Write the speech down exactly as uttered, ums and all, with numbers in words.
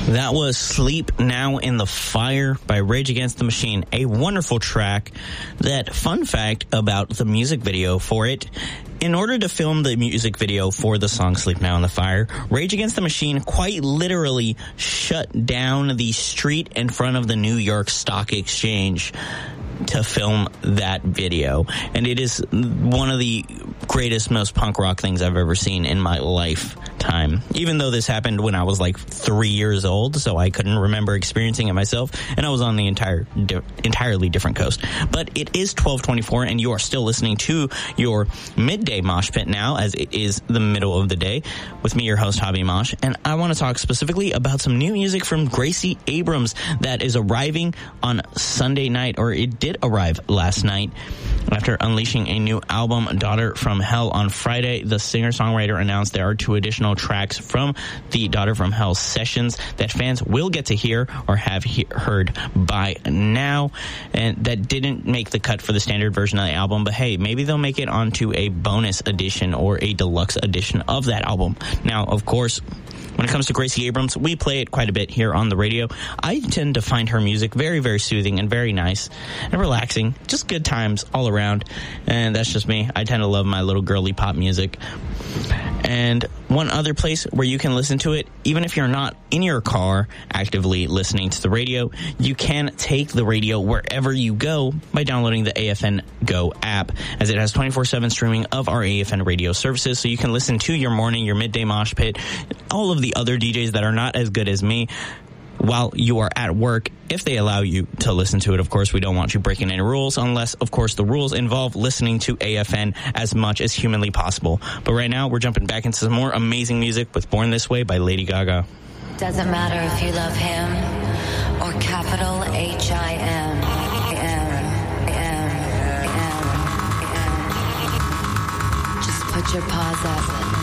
That was Sleep Now in the Fire by Rage Against the Machine. A wonderful track. That fun fact about the music video for it, in order to film the music video for the song Sleep Now in the Fire, Rage Against the Machine quite literally shut down the street in front of the New York Stock Exchange to film that video. And it is one of the greatest, most punk rock things I've ever seen in my lifetime. Even though this happened when I was like three years old, so I couldn't remember experiencing it myself, and I was on the entire di- entirely different coast. But it is twelve twenty-four, and you are still listening to your midday mosh pit now, as it is the middle of the day, with me, your host, Hobby Mosh. And I want to talk specifically about some new music from Gracie Abrams that is arriving on Sunday night, or it did arrive last night. After unleashing a new album, Daughter from Hell, on Friday, the singer-songwriter announced there are two additional tracks from the Daughter from Hell sessions that fans will get to hear or have he- heard by now, and that didn't make the cut for the standard version of the album. But hey, maybe they'll make it onto a bonus edition or a deluxe edition of that album. Now, of course, when it comes to Gracie Abrams, we play it quite a bit here on the radio. I tend to find her music very, very soothing and very nice and relaxing. Just good times all around. And that's just me. I tend to love my little girly pop music. And one other place where you can listen to it, even if you're not in your car actively listening to the radio, you can take the radio wherever you go by downloading the A F N Go app, as it has twenty-four seven streaming of our A F N radio services, so you can listen to your morning, your midday mosh pit, all of the other D Js that are not as good as me, while you are at work, if they allow you to listen to it. Of course, we don't want you breaking any rules, unless, of course, the rules involve listening to A F N as much as humanly possible. But right now, we're jumping back into some more amazing music with Born This Way by Lady Gaga. Doesn't matter if you love him or capital H I M. Just put your paws up.